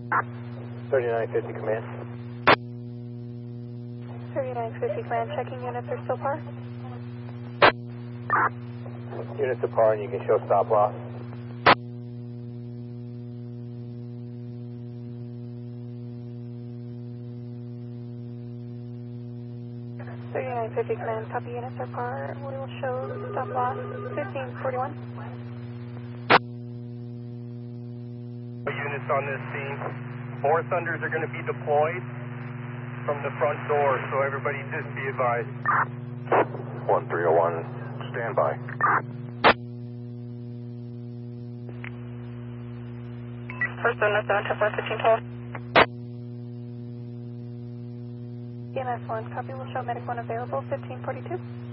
3950 command. 3950 command, checking units are still par. Units to par and you can show stop loss. 3950 command, copy units are par. We will show stop loss 1541. Units on this scene. 4 Thunders are going to be deployed from the front door, so everybody just be advised. 1301, stand by. First Thunder 724 1512. EMS 1, copy, will show medic 1 available 1542.